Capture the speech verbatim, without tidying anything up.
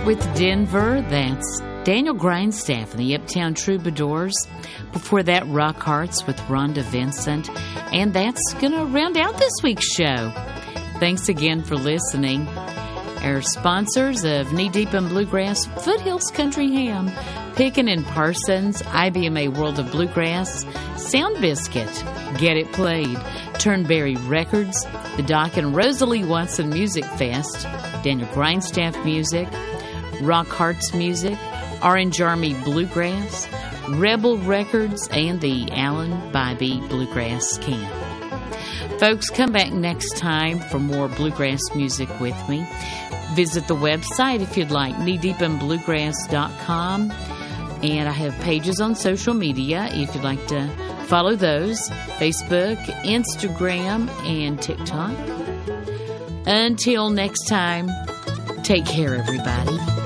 with Denver. That's Daniel Grindstaff and the Uptown Troubadours. Before that, Rock Hearts with Rhonda Vincent. And that's going to round out this week's show. Thanks again for listening. Our sponsors of Knee Deep in Bluegrass, Foothills Country Ham, Pickin' and Parsons, I B M A World of Bluegrass, Sound Biscuit, Get It Played, Turnberry Records, the Doc and Rosalie Watson Music Fest, Daniel Grindstaff Music, Rock Hearts Music, Orange Army Bluegrass, Rebel Records, and the Alan Bybee Bluegrass Camp. Folks, come back next time for more bluegrass music with me. Visit the website if you'd like, knee deep in bluegrass dot com. And I have pages on social media if you'd like to follow those, Facebook, Instagram, and TikTok. Until next time, take care, everybody.